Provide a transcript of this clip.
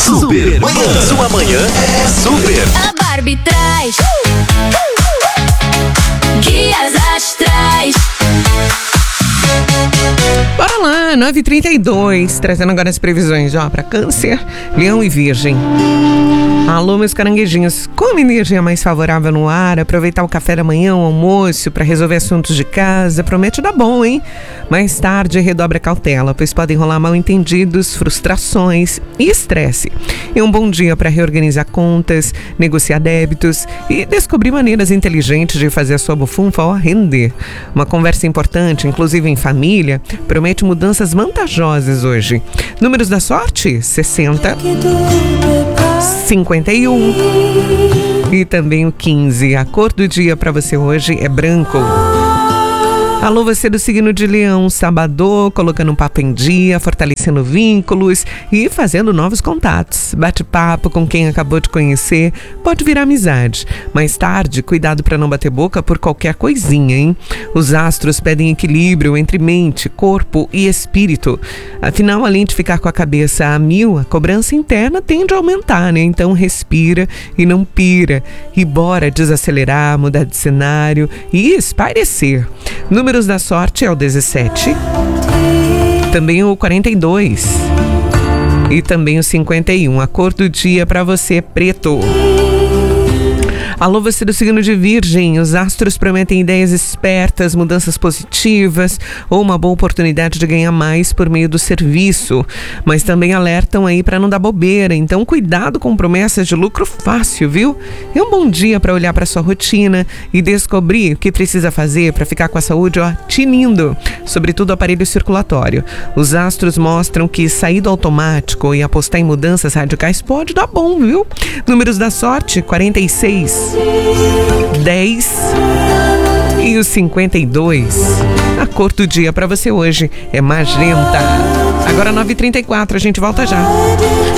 Super Manhã. Sua manhã é super. A Barbie traz guias astrais. Bora lá, 9h32, trazendo agora as previsões, ó, para Câncer, Leão e Virgem. Alô, meus caranguejinhos, como energia mais favorável no ar, aproveitar o café da manhã, o almoço, para resolver assuntos de casa, promete dar bom, hein? Mais tarde, redobra a cautela, pois podem rolar mal-entendidos, frustrações e estresse. É um bom dia para reorganizar contas, negociar débitos e descobrir maneiras inteligentes de fazer a sua bufunfa render. Uma conversa importante, inclusive em família, promete mudanças vantajosas hoje. Números da sorte? 60, 51 e também o 15. A cor do dia para você hoje é branco. Alô, você do signo de Leão, sabadô, colocando um papo em dia, fortalecendo vínculos e fazendo novos contatos. Bate-papo com quem acabou de conhecer, pode virar amizade. Mais tarde, cuidado para não bater boca por qualquer coisinha, hein? Os astros pedem equilíbrio entre mente, corpo e espírito. Afinal, além de ficar com a cabeça a mil, a cobrança interna tende a aumentar, né? Então respira e não pira. E bora desacelerar, mudar de cenário e espairecer. Números da sorte é o 17, também o 42 e também o 51. A cor do dia para você é preto. Alô, você do signo de Virgem, os astros prometem ideias espertas, mudanças positivas ou uma boa oportunidade de ganhar mais por meio do serviço, mas também alertam aí para não dar bobeira, então cuidado com promessas de lucro fácil, viu? É um bom dia para olhar para sua rotina e descobrir o que precisa fazer para ficar com a saúde, ó, tinindo, sobretudo o aparelho circulatório. Os astros mostram que sair do automático e apostar em mudanças radicais pode dar bom, viu? Números da sorte, 46, 10 e o 52. A cor do dia para você hoje é magenta. Agora 9h34, a gente volta já.